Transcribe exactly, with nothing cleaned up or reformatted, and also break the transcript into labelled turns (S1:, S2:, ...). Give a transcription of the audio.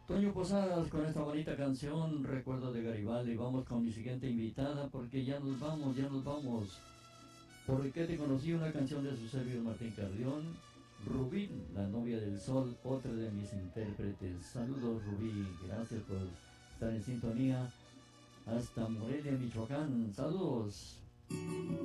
S1: Toño Posadas con esta bonita canción, Recuerdo de Garibaldi. Vamos con mi siguiente invitada porque ya nos vamos, ya nos vamos. ¿Por qué te conocí? Una canción de su Sergio Martín Carrión. Rubí, la novia del sol, otra de mis intérpretes. Saludos Rubí, gracias por estar en sintonía. Hasta Morelia, Michoacán. Saludos.